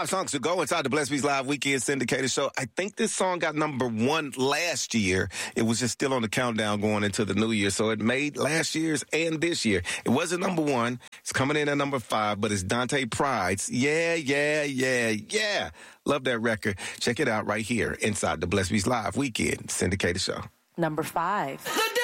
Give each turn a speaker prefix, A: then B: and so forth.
A: 5 songs to go inside the Blessed Beats Live Weekend Syndicated Show. I think this song got number 1 last year. It was just still on the countdown going into the new year. So it made last year's and this year. It wasn't number 1. It's coming in at number 5, but it's Dante Pride's Yeah, Yeah, Yeah, Yeah. Love that record. Check it out right here inside the Blessed Beats Live Weekend Syndicated Show.
B: Number 5.